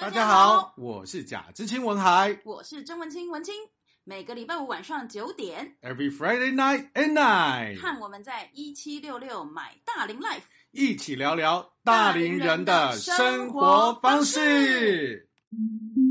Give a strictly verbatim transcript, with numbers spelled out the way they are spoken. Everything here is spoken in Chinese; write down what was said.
大家好，我是贾知青文海， 我是曾文清文清。每个礼拜五晚上九点 ，Every Friday night at nine， 和我们在一七六六买大龄 Life 一起聊聊大龄人的生活方式。